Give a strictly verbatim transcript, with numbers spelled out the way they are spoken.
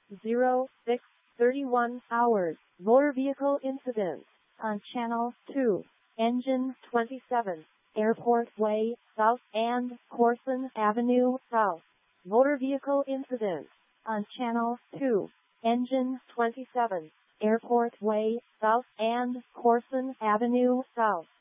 zero six thirty-one hours. Motor vehicle incident on Channel two. Engine twenty-seven. Airport Way South and Corson Avenue South. Motor vehicle incident on Channel two. Engine twenty-seven. Airport Way South and Corson Avenue South.